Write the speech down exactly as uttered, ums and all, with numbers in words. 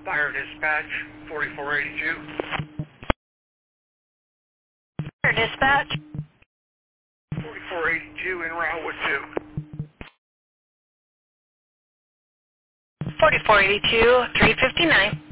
Fire dispatch, forty-four eighty-two. Fire dispatch. forty-four eighty-two en route with two. forty-four eighty-two, three fifty-nine.